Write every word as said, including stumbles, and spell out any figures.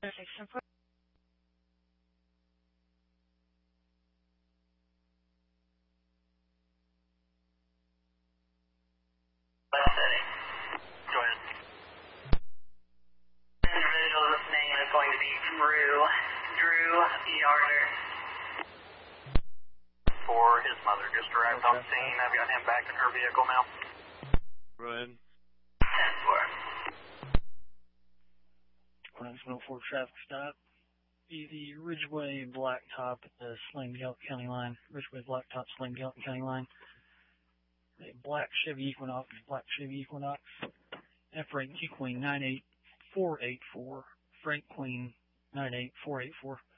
intersection for Go ahead. Individual's name is going to be Drew. Drew Yarder. For his mother, just arrived on scene. I've got him back in her vehicle now. Go ahead. ten four. one oh four traffic stop. Be the Ridgeway Blacktop at the Slane-Gallatin County line. Ridgeway Blacktop, Slane-Gallatin County line. A black Chevy Equinox, black Chevy Equinox. F rank Q Queen nine eight four eight four. Frank Queen nine eight four eight four.